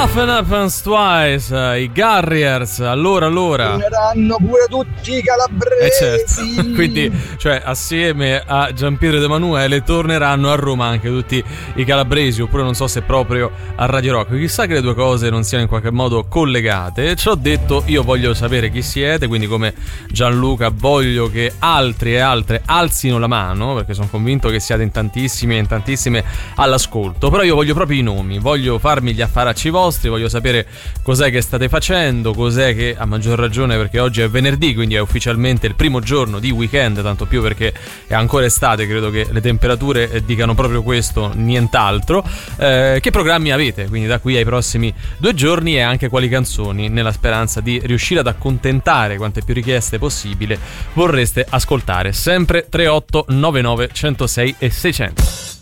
Happens Twice, i Garriers. Allora torneranno pure tutti i calabresi. Certo. Quindi, cioè, assieme a Giampiero ed Emanuele torneranno a Roma anche tutti i calabresi, oppure non so se proprio a Radio Rock. Chissà che le due cose non siano in qualche modo collegate. Ci ho detto, io voglio sapere chi siete, quindi come Gianluca voglio che altri e altre alzino la mano, perché sono convinto che siate in tantissimi e in tantissime all'ascolto. Però io voglio proprio i nomi, voglio farmi gli affaracci vostri, voglio sapere cos'è che state facendo, cos'è che, a maggior ragione perché oggi è venerdì, quindi è ufficialmente il primo giorno di weekend, tanto più perché è ancora estate, credo che le temperature dicano proprio questo, nient'altro. Che programmi avete quindi da qui ai prossimi 2 giorni, e anche quali canzoni, nella speranza di riuscire ad accontentare quante più richieste possibile, vorreste ascoltare? Sempre 3899 106 e 600.